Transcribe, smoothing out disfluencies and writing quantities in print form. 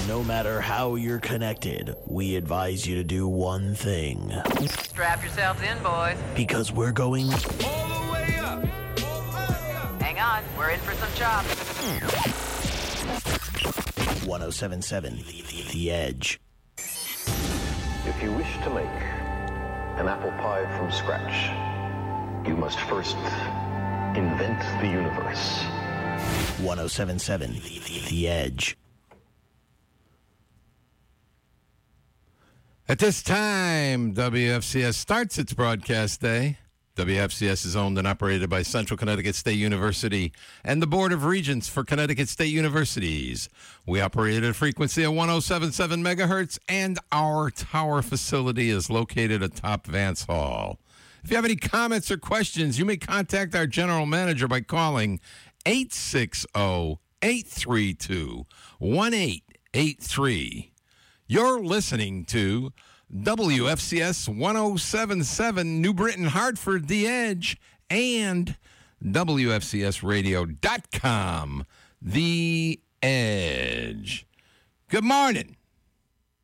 no matter how you're connected, we advise you to do one thing. Strap yourselves in, boys. Because we're going all the way up. Hang on, we're in for some chops. 107.7 The Edge. If you wish to make an apple pie from scratch, you must first invent the universe. 107.7 The Edge. At this time, WFCS starts its broadcast day. WFCS is owned and operated by Central Connecticut State University and the Board of Regents for Connecticut State Universities. We operate at a frequency of 107.7 megahertz, and our tower facility is located atop Vance Hall. If you have any comments or questions, you may contact our general manager by calling 860-832-1883. You're listening to WFCS 107.7 New Britain, Hartford, The Edge, and WFCSradio.com, The Edge. Good morning.